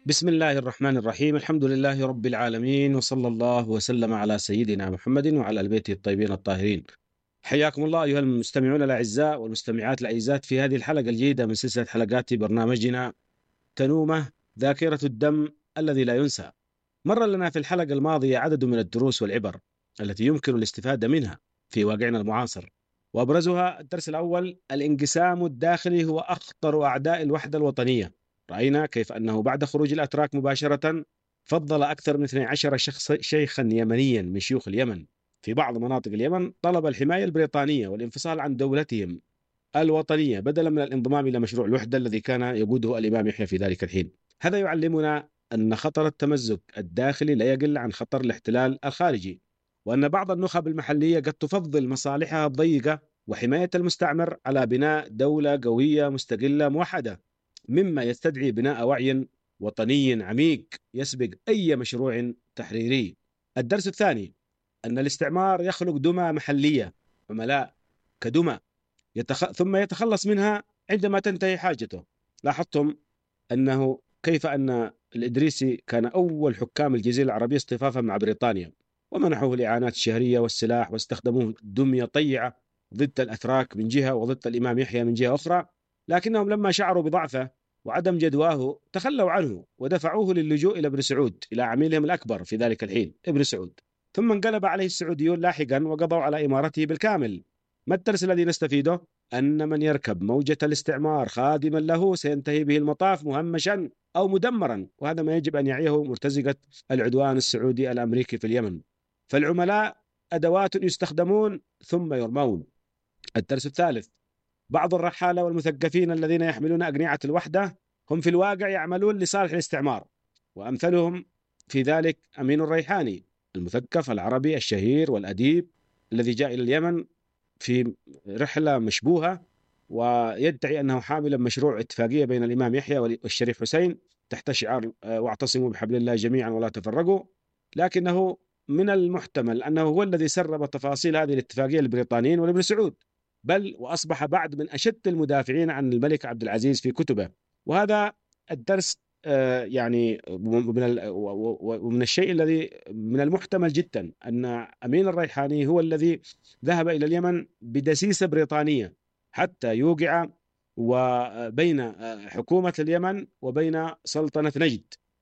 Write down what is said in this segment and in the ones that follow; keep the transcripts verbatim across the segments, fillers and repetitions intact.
بسم الله الرحمن الرحيم. الحمد لله رب العالمين، وصلى الله وسلم على سيدنا محمد وعلى آل بيته الطيبين الطاهرين. حياكم الله أيها المستمعون الأعزاء والمستمعات الأعزات في هذه الحلقة الجديدة من سلسلة حلقات برنامجنا تنومة ذاكرة الدم الذي لا ينسى. مر لنا في الحلقة الماضية عدد من الدروس والعبر التي يمكن الاستفادة منها في واقعنا المعاصر، وأبرزها الدرس الأول: الانقسام الداخلي هو أخطر أعداء الوحدة الوطنية. رأينا كيف أنه بعد خروج الأتراك مباشرة فضل أكثر من اثني عشر شخص شيخا يمنيا من شيوخ اليمن في بعض مناطق اليمن طلب الحماية البريطانية والانفصال عن دولتهم الوطنية بدلا من الانضمام إلى مشروع الوحدة الذي كان يقوده الإمام يحيى في ذلك الحين. هذا يعلمنا أن خطر التمزق الداخلي لا يقل عن خطر الاحتلال الخارجي، وأن بعض النخب المحلية قد تفضل مصالحها الضيقة وحماية المستعمر على بناء دولة قوية مستقلة موحدة، مما يستدعي بناء وعي وطني عميق يسبق أي مشروع تحريري. الدرس الثاني: أن الاستعمار يخلق دمى محلية، عملاء كدمى يتخ... ثم يتخلص منها عندما تنتهي حاجته. لاحظتم أنه كيف أن الإدريسي كان أول حكام الجزيرة العربية اصطفافا مع بريطانيا، ومنحوه الإعانات الشهرية والسلاح، واستخدموه دمية طيعة ضد الأتراك من جهة وضد الإمام يحيى من جهة أخرى، لكنهم لما شعروا بضعفه وعدم جدواه تخلوا عنه ودفعوه للجوء إلى ابن سعود، إلى عميلهم الأكبر في ذلك الحين ابن سعود، ثم انقلب عليه السعوديون لاحقا وقضوا على إمارته بالكامل. ما الدرس الذي نستفيده؟ أن من يركب موجة الاستعمار خادما له سينتهي به المطاف مهمشا أو مدمرا، وهذا ما يجب أن يعيه مرتزقة العدوان السعودي الأمريكي في اليمن. فالعملاء أدوات يستخدمون ثم يرمون. الدرس الثالث: بعض الرحالة والمثقفين الذين يحملون أجنحة الوحدة هم في الواقع يعملون لصالح الاستعمار، وأمثلهم في ذلك أمين الريحاني المثقف العربي الشهير والأديب الذي جاء إلى اليمن في رحلة مشبوهة، ويدعي أنه حامل مشروع اتفاقية بين الإمام يحيى والشريف حسين تحت شعار واعتصموا بحبل الله جميعا ولا تفرقوا، لكنه من المحتمل أنه هو الذي سرب تفاصيل هذه الاتفاقية للبريطانيين ولابن سعود، بل وأصبح بعد من أشد المدافعين عن الملك عبد العزيز في كتبه. وهذا الدرس يعني ومن الشيء الذي من المحتمل جدا أن أمين الريحاني هو الذي ذهب إلى اليمن بدسيسة بريطانية حتى يوقع وبين حكومة اليمن وبين سلطنة نجد،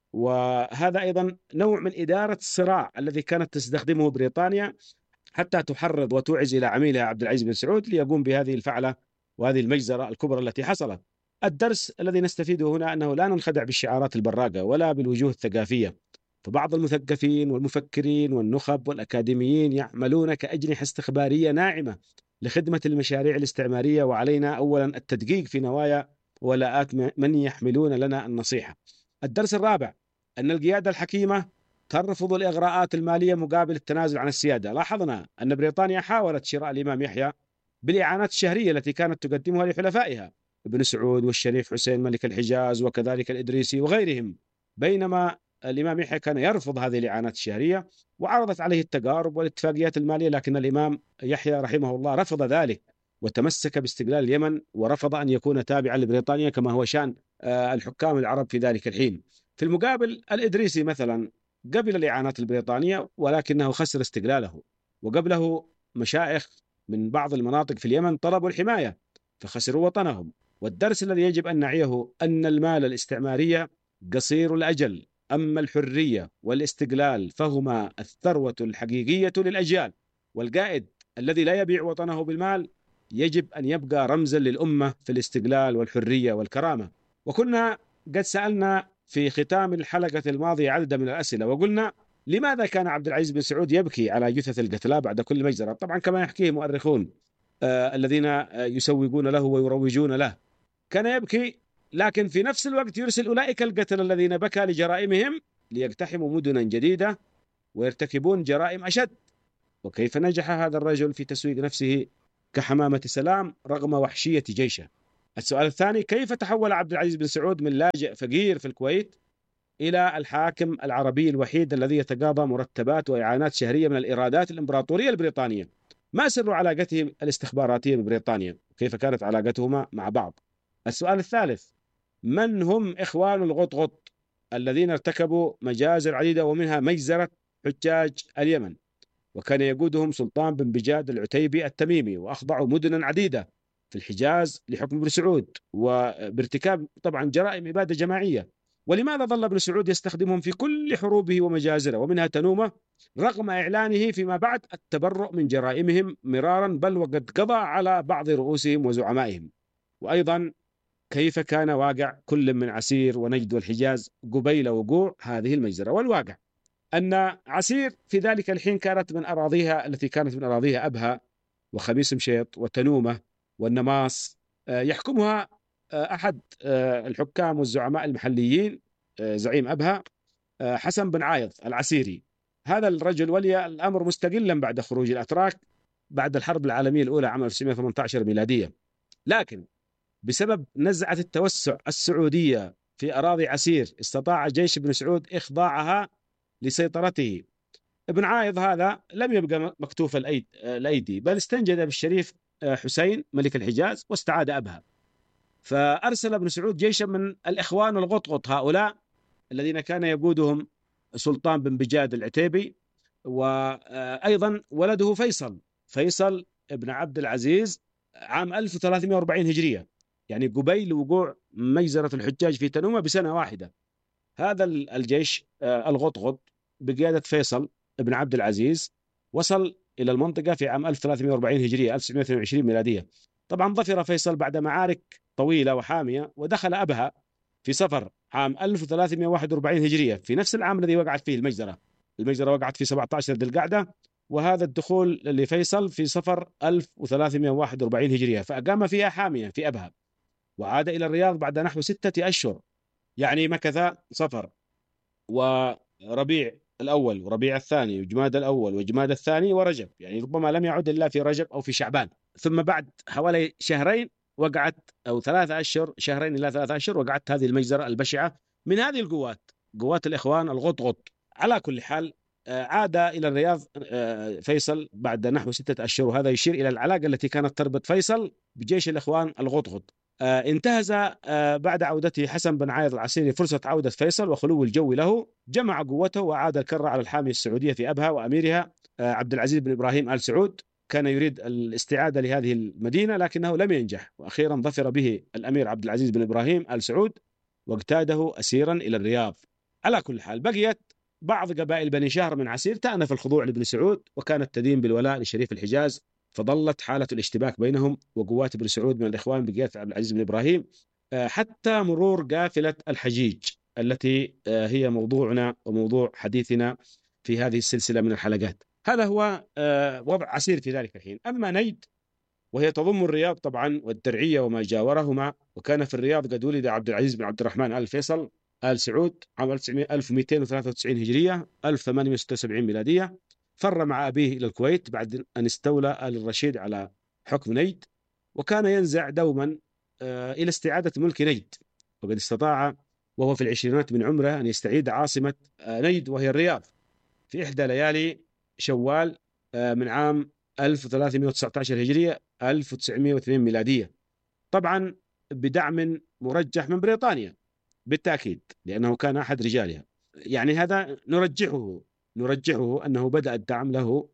وهذا أيضا نوع من إدارة الصراع الذي كانت تستخدمه بريطانيا حتى تحرض وتوعز إلى عميلها عبد العزيز بن سعود ليقوم بهذه الفعلة وهذه المجزرة الكبرى التي حصلت. الدرس الذي نستفيده هنا أنه لا ننخدع بالشعارات البراقة ولا بالوجوه الثقافية، فبعض المثقفين والمفكرين والنخب والأكاديميين يعملون كأجنحة استخبارية ناعمة لخدمة المشاريع الاستعمارية، وعلينا أولا التدقيق في نوايا ولاءات من يحملون لنا النصيحة. الدرس الرابع: أن القيادة الحكيمة ترفض الإغراءات المالية مقابل التنازل عن السيادة. لاحظنا أن بريطانيا حاولت شراء الإمام يحيى بالإعانات الشهرية التي كانت تقدمها لحلفائها ابن سعود والشريف حسين ملك الحجاز وكذلك الإدريسي وغيرهم، بينما الإمام يحيى كان يرفض هذه الإعانات الشهرية وعرضت عليه التقارب والاتفاقيات المالية، لكن الإمام يحيى رحمه الله رفض ذلك وتمسك باستقلال اليمن ورفض أن يكون تابعا لبريطانيا كما هو شأن الحكام العرب في ذلك الحين. في المقابل الإدريسي مثلا قبل الإعانات البريطانية ولكنه خسر استقلاله، وقبله مشايخ من بعض المناطق في اليمن طلبوا الحماية فخسروا وطنهم. والدرس الذي يجب أن نعيه أن المال الاستعمارية قصير الأجل، أما الحرية والاستقلال فهما الثروة الحقيقية للأجيال، والقائد الذي لا يبيع وطنه بالمال يجب أن يبقى رمزا للأمة في الاستقلال والحرية والكرامة. وكنا قد سألنا في ختام الحلقة الماضية عددا من الأسئلة وقلنا: لماذا كان عبد العزيز بن سعود يبكي على جثث القتلى بعد كل مجزرة؟ طبعا كما يحكيه مؤرخون آه الذين آه يسوقون له ويروجون له، كان يبكي لكن في نفس الوقت يرسل أولئك القتلى الذين بكى لجرائمهم ليقتحموا مدنا جديدة ويرتكبون جرائم أشد. وكيف نجح هذا الرجل في تسويق نفسه كحمامة سلام رغم وحشية جيشه؟ السؤال الثاني: كيف تحول عبد العزيز بن سعود من لاجئ فقير في الكويت إلى الحاكم العربي الوحيد الذي يتقاضى مرتبات وإعانات شهرية من الإيرادات الإمبراطورية البريطانية؟ ما سر علاقته الاستخباراتية ببريطانيا؟ كيف كانت علاقتهما مع بعض؟ السؤال الثالث: من هم إخوان الغطغط الذين ارتكبوا مجازر عديدة ومنها مجزرة حجاج اليمن، وكان يقودهم سلطان بن بجاد العتيبي التميمي، وأخضعوا مدنا عديدة في الحجاز لحكم ابن سعود وبارتكاب طبعا جرائم إبادة جماعية. ولماذا ظل ابن سعود يستخدمهم في كل حروبه ومجازره ومنها تنومة، رغم إعلانه فيما بعد التبرؤ من جرائمهم مرارا، بل وقد قضى على بعض رؤوسهم وزعمائهم؟ وأيضا كيف كان واقع كل من عسير ونجد والحجاز قبيل وقوع هذه المجزرة؟ والواقع أن عسير في ذلك الحين كانت من أراضيها التي كانت من أراضيها أبها وخميس مشيط وتنومة والنماص، يحكمها أحد الحكام والزعماء المحليين زعيم أبها حسن بن عايض العسيري. هذا الرجل ولي الأمر مستقلا بعد خروج الأتراك بعد الحرب العالمية الأولى عام ألف وتسعمائة وثمانية عشر ميلادية، لكن بسبب نزعة التوسع السعودية في أراضي عسير استطاع جيش ابن سعود إخضاعها لسيطرته. ابن عايض هذا لم يبقى مكتوف الأيدي، بل استنجد بالشريف حسين ملك الحجاز واستعاد أبها. فأرسل ابن سعود جيشا من الإخوان الغطغط هؤلاء الذين كان يقودهم سلطان بن بجاد العتيبي، وأيضا ولده فيصل فيصل ابن عبد العزيز عام ألف وثلاثمائة وأربعين هجرية، يعني قبيل وقوع مجزرة الحجاج في تنومة بسنة واحدة. هذا الجيش الغطغط بقيادة فيصل ابن عبد العزيز وصل إلى المنطقة في عام ألف وثلاثمائة وأربعين هجرية ألف وتسعمائة واثنين وعشرين ميلادية. طبعا ظفر فيصل بعد معارك طويلة وحامية، ودخل أبها في صفر عام ألف وثلاثمائة وواحد وأربعين هجرية في نفس العام الذي وقعت فيه المجزرة. المجزرة وقعت في سبعة عشر ذي القعدة، وهذا الدخول لفيصل في صفر ألف وثلاثمائة وواحد وأربعين هجرية، فأقام فيها حامية في أبها، وعاد إلى الرياض بعد نحو ستة أشهر، يعني مكث صفر وربيع الأول وربيع الثاني وجماد الأول وجماد الثاني ورجب، يعني ربما لم يعد إلا في رجب أو في شعبان. ثم بعد حوالي شهرين وقعت، أو ثلاثة أشهر، شهرين إلى ثلاثة أشهر، وقعت هذه المجزرة البشعة من هذه القوات، قوات الإخوان الغطغط. على كل حال عاد إلى الرياض فيصل بعد نحو ستة أشهر، وهذا يشير إلى العلاقة التي كانت تربط فيصل بجيش الإخوان الغطغط. انتهز بعد عودته حسن بن عايض العسيري فرصة عودة فيصل وخلو الجو له، جمع قوته وعاد الكرة على الحامية السعودية في أبها، وأميرها عبد العزيز بن إبراهيم آل سعود كان يريد الاستعادة لهذه المدينة لكنه لم ينجح، وأخيرا ظفر به الأمير عبد العزيز بن إبراهيم آل سعود واقتاده أسيرا إلى الرياض. على كل حال بقيت بعض قبائل بني شهر من عسير تأنف الخضوع لابن سعود، وكانت تدين بالولاء لشريف الحجاز، فظلت حالة الاشتباك بينهم وقوات ابن سعود من الإخوان بقيادة عبد العزيز بن إبراهيم حتى مرور قافلة الحجيج التي هي موضوعنا وموضوع حديثنا في هذه السلسلة من الحلقات. هذا هو وضع عسير في ذلك الحين. أما نجد وهي تضم الرياض طبعا والدرعية وما جاورهما، وكان في الرياض قد ولد عبد العزيز بن عبد الرحمن آل فيصل آل سعود عام ألف ومئتين وثلاثة وتسعين هجرية ألف وثمانمائة وستة وسبعين ميلادية. فر مع أبيه إلى الكويت بعد أن استولى آل الرشيد على حكم نجد، وكان ينزع دوما إلى استعادة ملك نجد، وقد استطاع وهو في العشرينات من عمره أن يستعيد عاصمة نجد وهي الرياض في إحدى ليالي شوال من عام ألف وثلاثمائة وتسعة عشر هجرية ألف وتسعمائة واثنين ميلادية، طبعا بدعم مرجح من بريطانيا بالتأكيد لأنه كان أحد رجالها. يعني هذا نرجحه نرجحه أنه بدأ الدعم له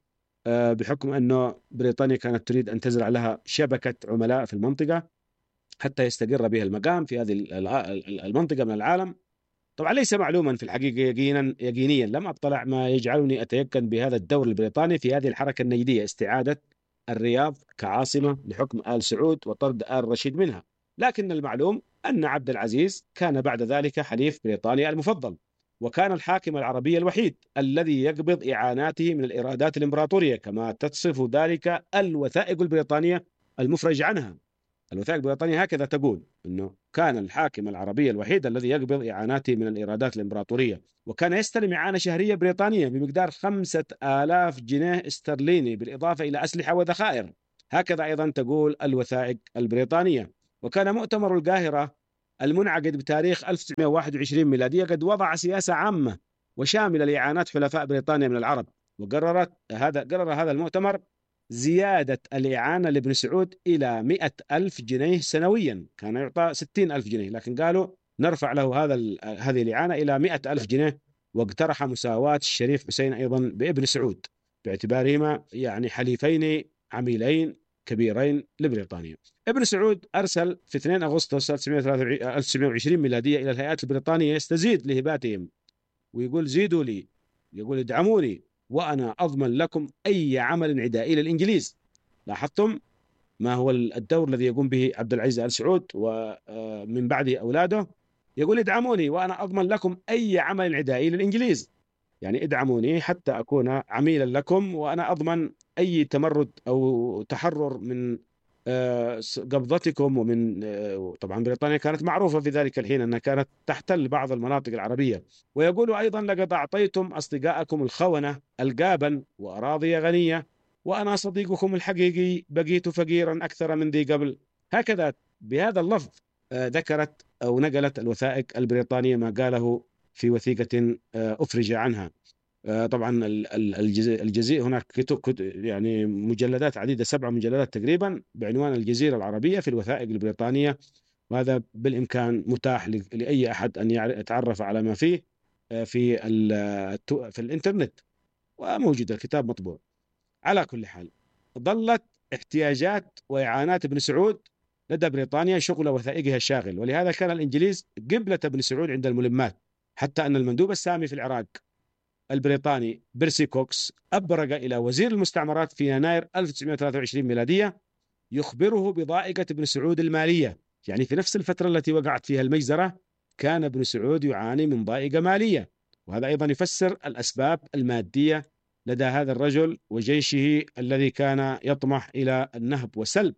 بحكم أنه بريطانيا كانت تريد أن تزرع لها شبكة عملاء في المنطقة حتى يستقر بها المقام في هذه المنطقة من العالم. طبعا ليس معلوما في الحقيقة يقينا يقينيا، لم أطلع ما يجعلني أتيقن بهذا الدور البريطاني في هذه الحركة النجدية، استعادة الرياض كعاصمة لحكم آل سعود وطرد آل رشيد منها. لكن المعلوم أن عبد العزيز كان بعد ذلك حليف بريطانيا المفضل، وكان الحاكم العربي الوحيد الذي يقبض إعاناته من الإيرادات الإمبراطورية كما تصف ذلك الوثائق البريطانية المفرج عنها. الوثائق البريطانية هكذا تقول أنه كان الحاكم العربي الوحيد الذي يقبض إعاناته من الإيرادات الإمبراطورية، وكان يستلم إعانة شهرية بريطانية بمقدار خمسة آلاف جنيه استرليني بالإضافة إلى أسلحة وذخائر، هكذا أيضا تقول الوثائق البريطانية. وكان مؤتمر القاهرة المنعقد بتاريخ ألف وتسعمائة وواحد وعشرين ميلادية قد وضع سياسة عامة وشاملة لإعانات حلفاء بريطانيا من العرب، وقررت هذا قرر هذا المؤتمر زيادة الإعانة لابن سعود إلى مئة ألف جنيه سنويا، كان يعطى ستين ألف جنيه، لكن قالوا نرفع له هذا هذه الإعانة إلى مئة ألف جنيه. واقترح مساواة الشريف حسين أيضا بابن سعود باعتبارهما يعني حليفين عميلين كبيرين لبريطانيا. ابن سعود أرسل في اثنين أغسطس ألف وتسعمائة وعشرين ميلادية إلى الهيئات البريطانية يستزيد لهباتهم، ويقول زيدوا لي، يقول ادعموني وأنا أضمن لكم أي عمل عدائي للإنجليز. لاحظتم ما هو الدور الذي يقوم به عبد العزيز آل سعود ومن بعده أولاده؟ يقول ادعموني وأنا أضمن لكم أي عمل عدائي للإنجليز، يعني ادعموني حتى أكون عميلا لكم وأنا أضمن أي تمرد أو تحرر من قبضتكم. ومن طبعا بريطانيا كانت معروفة في ذلك الحين أنها كانت تحتل بعض المناطق العربية. ويقول أيضا لقد أعطيتم أصدقائكم الخونة القابا وأراضي غنية، وأنا صديقكم الحقيقي بقيت فقيرا أكثر من ذي قبل. هكذا بهذا اللفظ ذكرت أو نقلت الوثائق البريطانية ما قاله في وثيقة أفرج عنها. طبعا الجزيرة هناك كتب يعني مجلدات عديدة، سبع مجلدات تقريبا بعنوان الجزيرة العربية في الوثائق البريطانية، وهذا بالإمكان متاح لأي أحد أن يتعرف على ما فيه في في الإنترنت، وموجود الكتاب مطبوع. على كل حال ظلت احتياجات وإعانات ابن سعود لدى بريطانيا شغل وثائقها الشاغل، ولهذا كان الإنجليز قبلة ابن سعود عند الملمات، حتى أن المندوب السامي في العراق البريطاني بيرسي كوكس أبرق إلى وزير المستعمرات في يناير ألف وتسعمائة وثلاثة وعشرين ميلادية يخبره بضائقة ابن سعود المالية. يعني في نفس الفترة التي وقعت فيها المجزرة كان ابن سعود يعاني من ضائقة مالية، وهذا أيضا يفسر الأسباب المادية لدى هذا الرجل وجيشه الذي كان يطمح إلى النهب والسلب.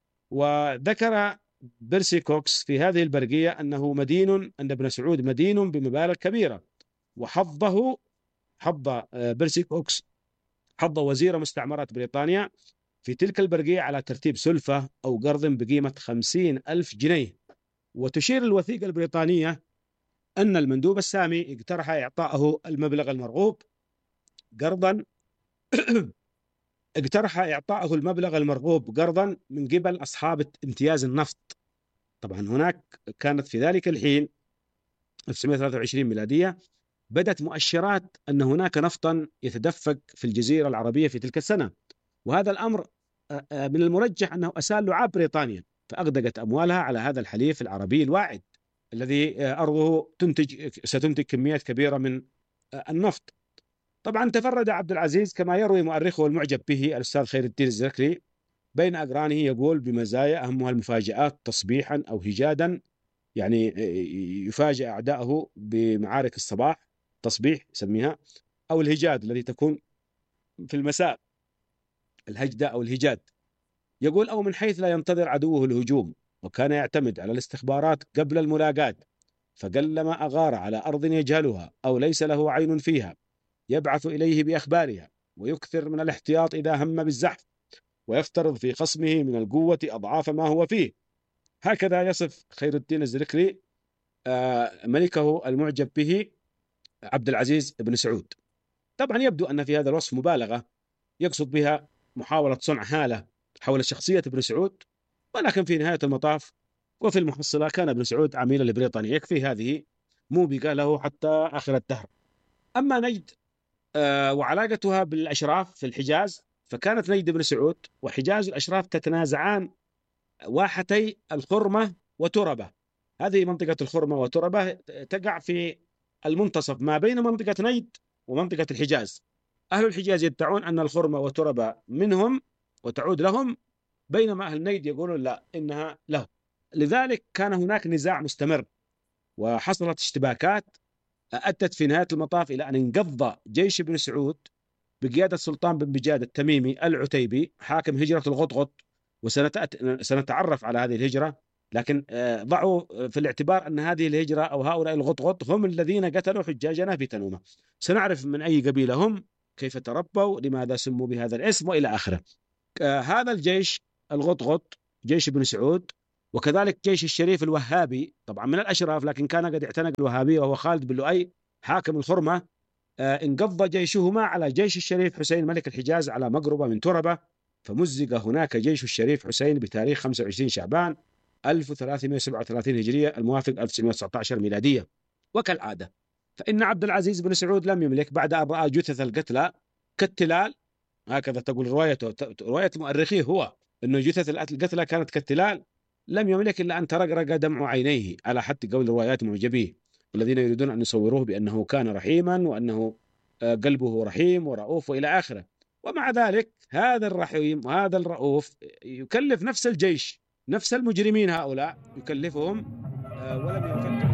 وذكر بيرسي كوكس في هذه البرقية أنه مدين، أن ابن سعود مدين بمبالغ كبيرة، وحظه حظ بيرسي كوكس حظ وزير مستعمرات بريطانيا في تلك البرقية على ترتيب سلفة أو قرض بقيمة خمسين ألف جنيه. وتشير الوثيقة البريطانية أن المندوب السامي اقترح إعطائه المبلغ المرغوب قرضا اقترح إعطائه المبلغ المرغوب قرضا من قبل أصحاب امتياز النفط. طبعا هناك كانت في ذلك الحين ألف وتسعمائة وثلاثة وعشرين ميلادية بدت مؤشرات أن هناك نفطا يتدفق في الجزيرة العربية في تلك السنة، وهذا الأمر من المرجح أنه أسال لعاب بريطانيا، فأغدقت أموالها على هذا الحليف العربي الواعد الذي أرضه تنتج ستنتج كميات كبيرة من النفط. طبعا تفرد عبد العزيز كما يروي مؤرخه المعجب به الأستاذ خير الدين الزركري بين أقرانه، يقول بمزايا أهمها المفاجآت تصبيحا أو هجادا، يعني يفاجئ أعداءه بمعارك الصباح تصبيح يسميها، أو الهجاد الذي تكون في المساء الهجدة أو الهجاد. يقول أو من حيث لا ينتظر عدوه الهجوم، وكان يعتمد على الاستخبارات قبل الملاقاة، فقلما أغار على أرض يجهلها أو ليس له عين فيها يبعث إليه بأخبارها، ويكثر من الاحتياط إذا هم بالزحف، ويفترض في خصمه من القوة أضعاف ما هو فيه. هكذا يصف خير الدين الزركري ملكه المعجب به عبد العزيز بن سعود. طبعا يبدو أن في هذا الوصف مبالغة يقصد بها محاولة صنع هالة حول شخصية ابن سعود، ولكن في نهاية المطاف وفي المحصلة كان ابن سعود عميلا لبريطانيا، يكفي هذه موبقة له حتى آخر الدهر. أما نجد آه وعلاقتها بالأشراف في الحجاز، فكانت نجد بن سعود وحجاز الأشراف تتنازعان واحتي الخرمة وتربة. هذه منطقة الخرمة وتربة تقع في المنتصف ما بين منطقة نجد ومنطقة الحجاز. أهل الحجاز يدعون أن الخرمة وتربة منهم وتعود لهم، بينما أهل نجد يقولون لا، إنها له. لذلك كان هناك نزاع مستمر، وحصلت اشتباكات أدت في نهاية المطاف إلى أن انقض جيش ابن سعود بقيادة سلطان بن بجاد التميمي العتيبي حاكم هجرة الغطغط، وسنتعرف على هذه الهجرة، لكن ضعوا في الاعتبار أن هذه الهجرة أو هؤلاء الغطغط هم الذين قتلوا حجاجنا في تنومة. سنعرف من أي قبيلة هم، كيف تربوا، لماذا سموا بهذا الاسم، وإلى آخره. هذا الجيش الغطغط جيش ابن سعود، وكذلك جيش الشريف الوهابي طبعا من الأشراف، لكن كان قد اعتنق الوهابية وهو خالد بن لؤي حاكم الخرمة. انقض جيشهما على جيش الشريف حسين ملك الحجاز على مقربة من تربة، فمزق هناك جيش الشريف حسين بتاريخ خمسة وعشرين شعبان ألف وثلاثمائة وسبعة وثلاثين هجرية الموافق ألف وتسعمائة وتسعة عشر ميلادية. وكالعادة فإن عبد العزيز بن سعود لم يملك بعد أن رأى جثث القتلى كالتلال، هكذا تقول روايته، رواية مؤرخيه هو أن جثث القتلى كانت كالتلال، لم يملك إلا أن ترقرق دمع عينيه، على حد قول روايات معجبيه والذين يريدون أن يصوروه بأنه كان رحيما وأنه قلبه رحيم ورؤوف وإلى آخره. ومع ذلك هذا الرحيم وهذا الرؤوف يكلف نفس الجيش، نفس المجرمين هؤلاء يكلفهم ولم يكلف.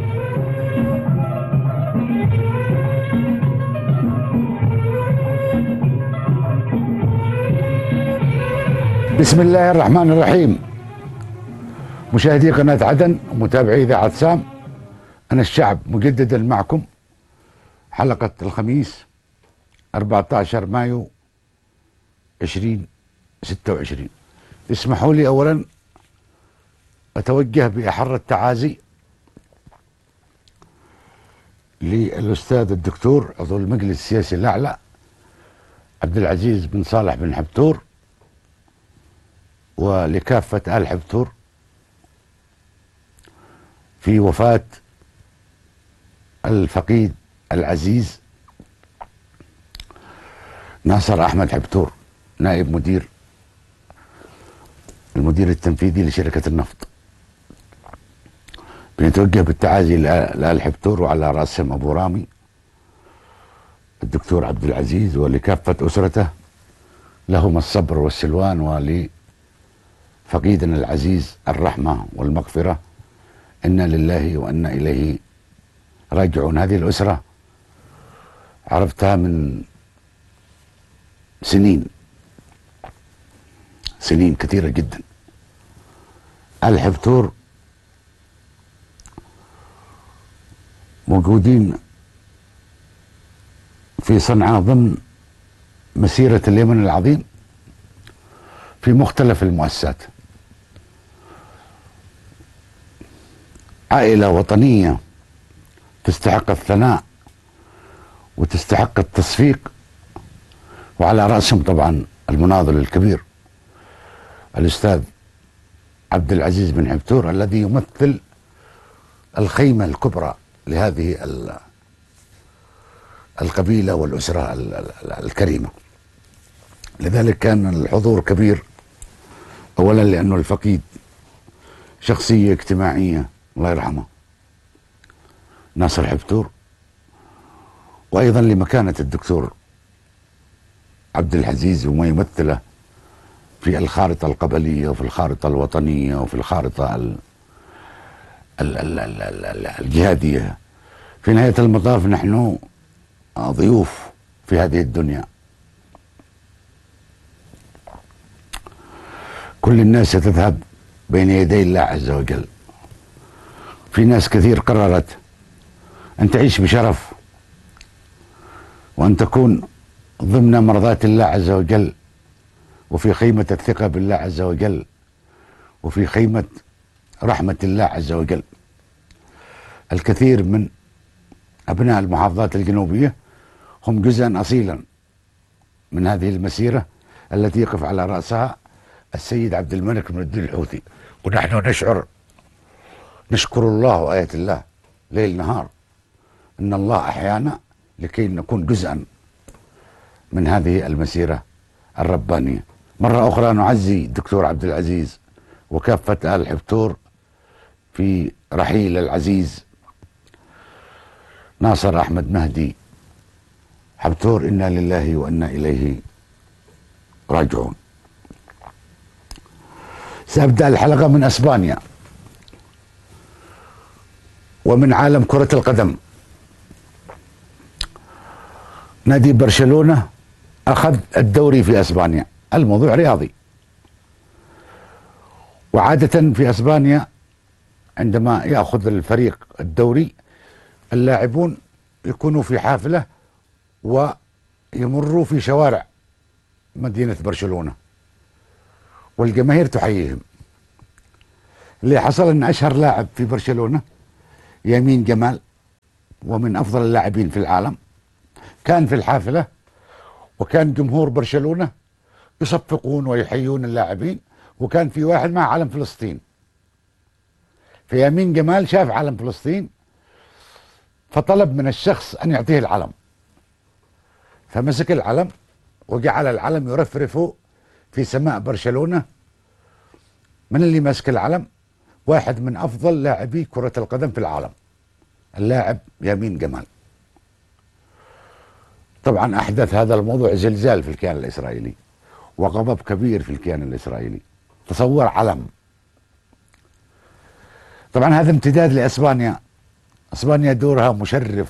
بسم الله الرحمن الرحيم. مشاهدي قناة عدن ومتابعي إذاعة سام، أنا الشعب مجددا معكم حلقة الخميس أربعة عشر مايو ألفين وستة وعشرين. اسمحوا لي أولا أتوجه بأحر التعازي للأستاذ الدكتور عضو المجلس السياسي الأعلى عبد العزيز بن صالح بن حبتور، ولكافة آل حبتور في وفاة الفقيد العزيز ناصر أحمد حبتور، نائب مدير المدير التنفيذي لشركة النفط. بنتوجه بالتعازي لآل حبتور وعلى رأسهم أبو رامي الدكتور عبد العزيز ولكافة أسرته، لهم الصبر والسلوان، ولفقيدنا العزيز الرحمة والمغفرة. إنا لله وإنا إليه راجعون. هذه الأسرة عرفتها من سنين سنين كثيرة جدا. آل حبتور موجودين في صنعاء ضمن مسيرة اليمن العظيم في مختلف المؤسسات. عائلة وطنية تستحق الثناء وتستحق التصفيق، وعلى رأسهم طبعا المناضل الكبير الأستاذ عبد العزيز بن حبتور، الذي يمثل الخيمة الكبرى لهذه القبيلة والأسرة الكريمة. لذلك كان الحضور كبير، أولا لأنه الفقيد شخصية اجتماعية الله يرحمه ناصر حبتور، وأيضا لمكانة الدكتور عبد العزيز وما يمثله في الخارطة القبلية وفي الخارطة الوطنية وفي الخارطة ال ال ال ال ال الجهادية. في نهاية المطاف نحن ضيوف في هذه الدنيا، كل الناس ستذهب بين يدي الله عز وجل. في ناس كثير قررت أن تعيش بشرف وأن تكون ضمن مرضاة الله عز وجل، وفي خيمة الثقة بالله عز وجل، وفي خيمة رحمة الله عز وجل. الكثير من أبناء المحافظات الجنوبية هم جزءا أصيلا من هذه المسيرة التي يقف على رأسها السيد عبد الملك بن الدين الحوثي. ونحن نشعر نشكر الله وآية الله ليل نهار أن الله أحيانا لكي نكون جزءا من هذه المسيرة الربانية. مرة أخرى نعزي الدكتور عبد العزيز وكافة آل حبتور في رحيل العزيز ناصر أحمد مهدي حبتور. إنا لله وإنا إليه راجعون. سأبدأ الحلقة من أسبانيا ومن عالم كرة القدم. نادي برشلونة أخذ الدوري في أسبانيا. الموضوع رياضي، وعادة في أسبانيا عندما يأخذ الفريق الدوري اللاعبون يكونوا في حافلة ويمروا في شوارع مدينة برشلونة والجماهير تحييهم. اللي حصل أن أشهر لاعب في برشلونة يمين جمال، ومن أفضل اللاعبين في العالم، كان في الحافلة، وكان جمهور برشلونة يصفقون ويحيون اللاعبين، وكان في واحد مع علم فلسطين. فيمين جمال شاف علم فلسطين فطلب من الشخص أن يعطيه العلم، فمسك العلم وجعل العلم يرفرف في سماء برشلونة. من اللي ماسك العلم؟ واحد من أفضل لاعبي كرة القدم في العالم، اللاعب يمين جمال. طبعا أحدث هذا الموضوع زلزال في الكيان الإسرائيلي وغضب كبير في الكيان الإسرائيلي. تصور علم. طبعا هذا امتداد لأسبانيا. أسبانيا دورها مشرف،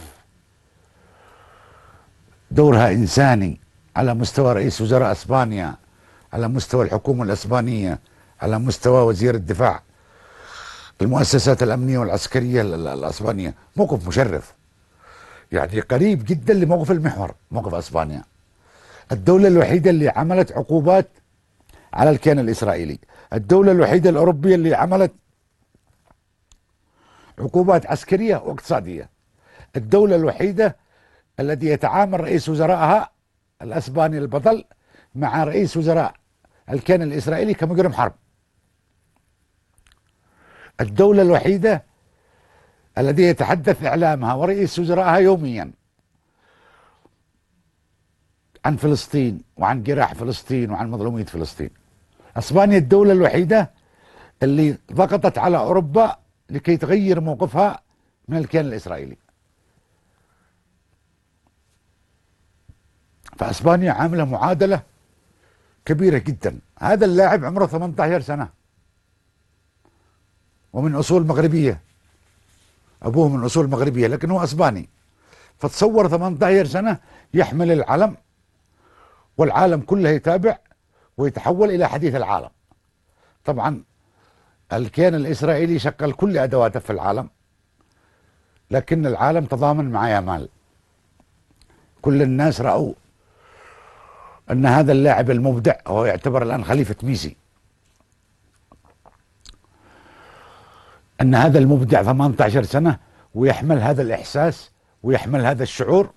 دورها إنساني، على مستوى رئيس وزراء أسبانيا، على مستوى الحكومة الأسبانية، على مستوى وزير الدفاع، المؤسسات الأمنية والعسكرية الأسبانية. موقف مشرف، يعني قريب جدا لموقف المحور، موقف أسبانيا. الدولة الوحيدة اللي عملت عقوبات على الكيان الإسرائيلي، الدولة الوحيدة الأوروبية اللي عملت عقوبات عسكرية واقتصادية، الدولة الوحيدة التي يتعامل رئيس وزرائها الأسباني البطل مع رئيس وزراء الكيان الإسرائيلي كمجرم حرب، الدولة الوحيدة التي يتحدث إعلامها ورئيس وزرائها يوميا عن فلسطين وعن جراح فلسطين وعن مظلومية فلسطين. أسبانيا الدولة الوحيدة اللي ضغطت على أوروبا لكي تغير موقفها من الكيان الإسرائيلي. فأسبانيا عاملة معادلة كبيرة جدا. هذا اللاعب عمره ثمانية عشر سنة ومن أصول مغربية، أبوه من أصول مغربية لكن هو أسباني. فتصور ثمانية عشر سنة يحمل العلم والعالم كله يتابع ويتحول إلى حديث العالم. طبعا الكيان الإسرائيلي شغل كل أدواته في العالم، لكن العالم تضامن مع يامال. كل الناس رأوا أن هذا اللاعب المبدع هو يعتبر الآن خليفة ميسي، أن هذا المبدع ثمانية عشر سنة ويحمل هذا الإحساس ويحمل هذا الشعور.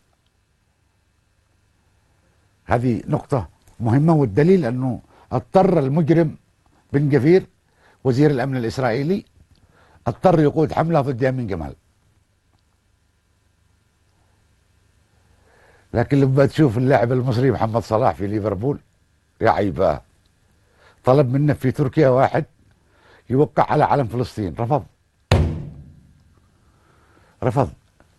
هذه نقطة مهمة، والدليل أنه اضطر المجرم بن جفير وزير الأمن الإسرائيلي اضطر يقود حملة ضد يمين جمال. لكن لما تشوف اللاعب المصري محمد صلاح في ليفربول يا عيباه، طلب منه في تركيا واحد يوقع على علم فلسطين، رفض رفض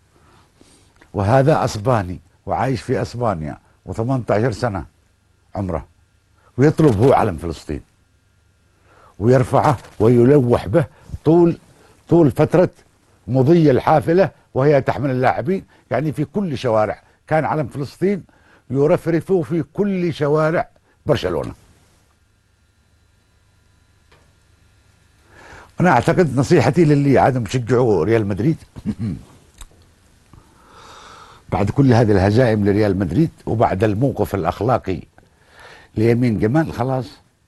وهذا أسباني وعايش في أسبانيا وثمانية عشر سنة عمره، ويطلب هو علم فلسطين ويرفعه ويلوح به طول طول فترة مضي الحافلة وهي تحمل اللاعبين. يعني في كل شوارع كان علم فلسطين يرفرف في كل شوارع برشلونة. أنا أعتقد نصيحتي للي عادهم بشجعوا ريال مدريد بعد كل هذه الهزائم لريال مدريد وبعد الموقف الأخلاقي ليمين جمال، خلاص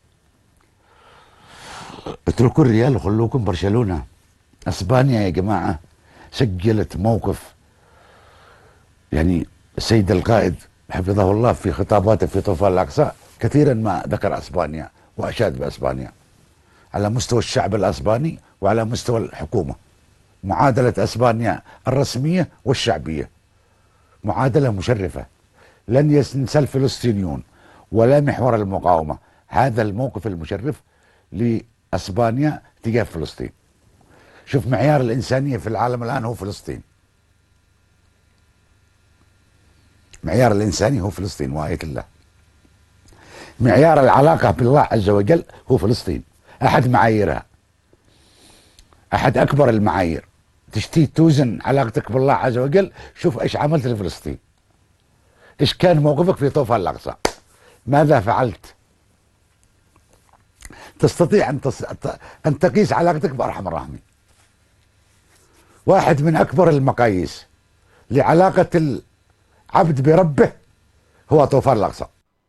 اتركوا الريال وخلوكم برشلونة. اسبانيا يا جماعة سجلت موقف، يعني السيد القائد حفظه الله في خطاباته في طوفان الأقصى كثيرا ما ذكر اسبانيا واشاد باسبانيا على مستوى الشعب الاسباني وعلى مستوى الحكومة. معادلة اسبانيا الرسمية والشعبية معادلة مشرفة، لن ينسى الفلسطينيون ولا محور المقاومة هذا الموقف المشرف لأسبانيا تجاه فلسطين. شوف معيار الإنسانية في العالم الآن هو فلسطين، معيار الإنساني هو فلسطين وآية الله. معيار العلاقة بالله عز وجل هو فلسطين، أحد معاييرها، أحد أكبر المعايير. تشتي توزن علاقتك بالله عز وجل، شوف إيش عملت لفلسطين، إيش كان موقفك في طوفان الأقصى، ماذا فعلت. تستطيع أن, تص... أن تقيس علاقتك بأرحم الراحمين. واحد من أكبر المقاييس لعلاقة العبد بربه هو طوفان الأقصى.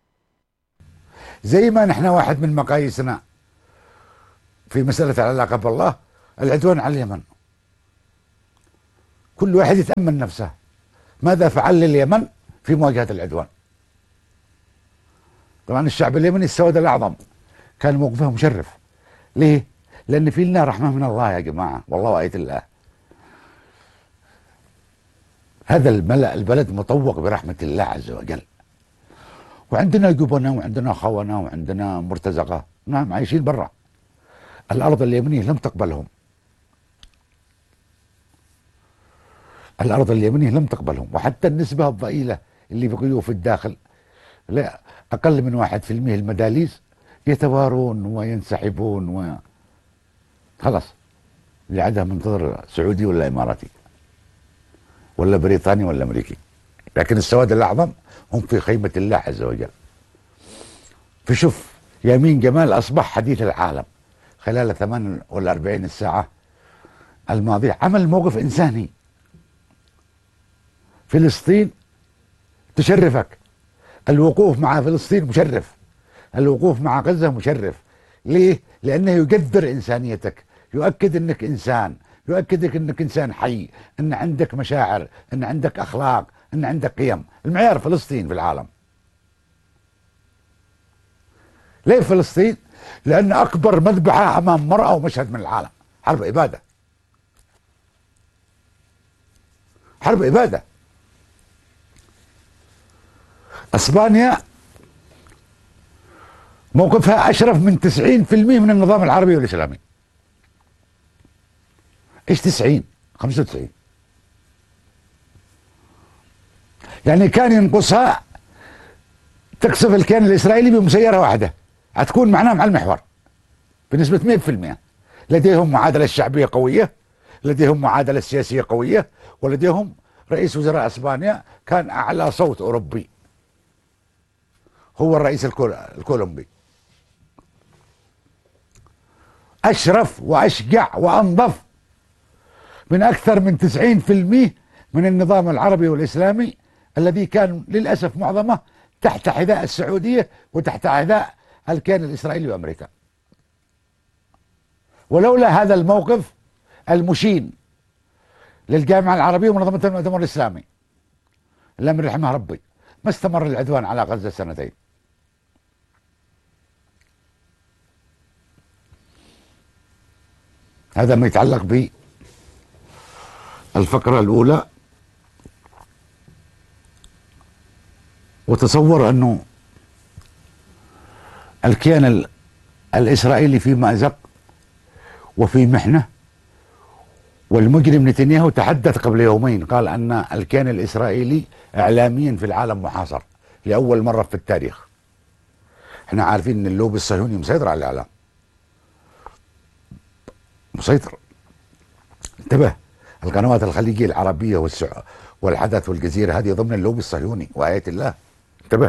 زي ما نحن واحد من مقاييسنا في مسألة العلاقة بالله العدوان على اليمن. كل واحد يتأمل نفسه، ماذا فعل لليمن في مواجهة العدوان. طبعا الشعب اليمني السود الأعظم كان موقفه مشرف. ليه؟ لأن في لنا رحمة من الله يا جماعة، والله وآية الله. هذا الملأ البلد مطوق برحمة الله عز وجل، وعندنا جبنة وعندنا خونة وعندنا مرتزقة، نعم عايشين برا. الأرض اليمنية لم تقبلهم، الأرض اليمنية لم تقبلهم، وحتى النسبة الضئيلة اللي بقيوا في الداخل، لا أقل من واحد في المئة، المداليز يتوارون وينسحبون و خلاص، اللي عادها منتظر سعودي ولا إماراتي ولا بريطاني ولا أمريكي. لكن السواد الأعظم هم في خيمة الله عز وجل. فشوف يمين جمال أصبح حديث العالم خلال ثمان ولا أربعين الساعة الماضية، عمل موقف إنساني. فلسطين تشرفك، الوقوف مع فلسطين مشرف، الوقوف مع غزة مشرف. ليه؟ لأنه يقدر إنسانيتك، يؤكد أنك إنسان، يؤكدك أنك إنسان حي، أن عندك مشاعر، أن عندك أخلاق، أن عندك قيم. المعيار فلسطين في العالم. ليه فلسطين؟ لأن أكبر مذبحة أمام مرأة ومشهد من العالم، حرب إبادة، حرب إبادة. اسبانيا موقفها اشرف من تسعين في المئة من النظام العربي والاسلامي. ايش تسعين؟ خمسة وتسعين. يعني كان ينقصها تقصف الكيان الاسرائيلي بمسيرة واحدة، هتكون معناها مع المحور بنسبة مئة في المئة. لديهم معادلة شعبية قوية، لديهم معادلة سياسية قوية، ولديهم رئيس وزراء اسبانيا كان اعلى صوت اوروبي، هو الرئيس الكولومبي، أشرف وأشجع وأنظف من أكثر من تسعين في المئة من النظام العربي والإسلامي الذي كان للأسف معظمه تحت حذاء السعودية وتحت حذاء الكيان الإسرائيلي وأمريكا. ولولا هذا الموقف المشين للجامعة العربية ومنظمة المؤتمر الإسلامي اللي من رحمه ربي ما استمر العدوان على غزة سنتين. هذا ما يتعلق بالفقرة الأولى. وتصور أنه الكيان الإسرائيلي في مأزق وفي محنة، والمجرم نتنياهو تحدث قبل يومين قال أن الكيان الإسرائيلي إعلاميا في العالم محاصر لأول مرة في التاريخ. احنا عارفين أن اللوبي الصهيوني مسيطر على الإعلام، مسيطر. انتبه، القنوات الخليجية العربية والسع... والحدث والجزيرة هذه ضمن اللوبي الصهيوني وآية الله. انتبه.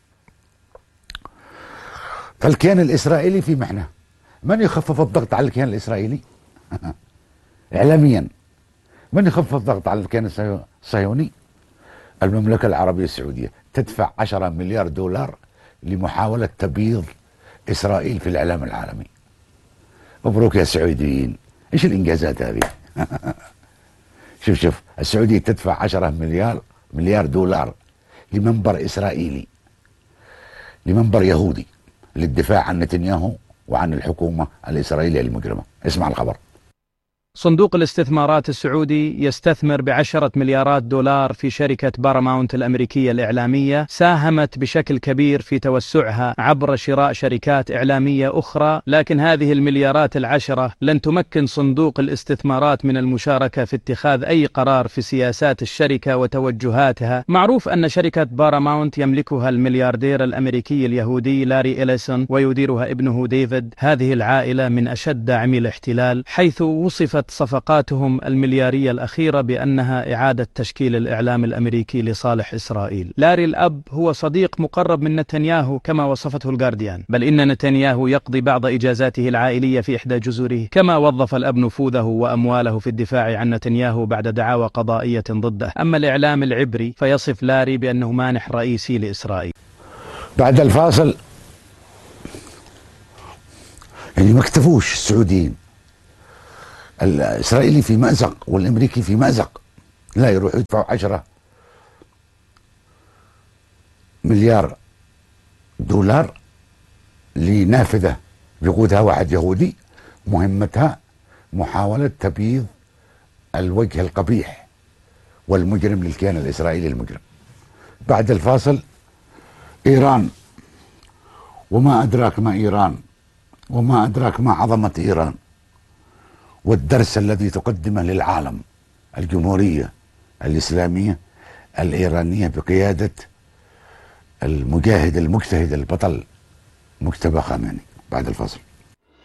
فالكيان الإسرائيلي في محنة. من يخفف الضغط على الكيان الإسرائيلي؟ إعلاميا من يخفف الضغط على الكيان الصهيوني؟ المملكة العربية السعودية تدفع عشرة مليار دولار لمحاولة تبييض إسرائيل في الإعلام العالمي. مبروك يا سعوديين، ايش الانجازات هذه؟ شوف شوف السعودية تدفع عشرة مليار مليار دولار لمنبر اسرائيلي، لمنبر يهودي، للدفاع عن نتنياهو وعن الحكومة الاسرائيلية المجرمة. اسمع الخبر. صندوق الاستثمارات السعودي يستثمر بعشرة مليارات دولار في شركة باراماونت الأمريكية الإعلامية، ساهمت بشكل كبير في توسعها عبر شراء شركات إعلامية أخرى، لكن هذه المليارات العشرة لن تمكن صندوق الاستثمارات من المشاركة في اتخاذ أي قرار في سياسات الشركة وتوجهاتها. معروف أن شركة باراماونت يملكها الملياردير الأمريكي اليهودي لاري إليسون ويديرها ابنه ديفيد. هذه العائلة من أشد داعمي الاحتلال، حيث وصفت صفقاتهم المليارية الأخيرة بأنها إعادة تشكيل الإعلام الأمريكي لصالح إسرائيل. لاري الأب هو صديق مقرب من نتنياهو كما وصفته الجارديان، بل إن نتنياهو يقضي بعض إجازاته العائلية في إحدى جزره، كما وظف الأب نفوذه وأمواله في الدفاع عن نتنياهو بعد دعاوى قضائية ضده. أما الإعلام العبري فيصف لاري بأنه مانح رئيسي لإسرائيل. بعد الفاصل، يعني ما اكتفوش السعوديين، الإسرائيلي في مأزق والأمريكي في مأزق، لا يروحوا يدفعوا عشرة مليار دولار لنافذة بيقودها واحد يهودي، مهمتها محاولة تبييض الوجه القبيح والمجرم للكيان الإسرائيلي المجرم. بعد الفاصل إيران، وما أدراك ما إيران، وما أدراك ما عظمة إيران، والدرس الذي تقدمه للعالم الجمهورية الإسلامية الإيرانية بقيادة المجاهد المجتهد البطل مجتبى خامنئي. بعد الفاصل.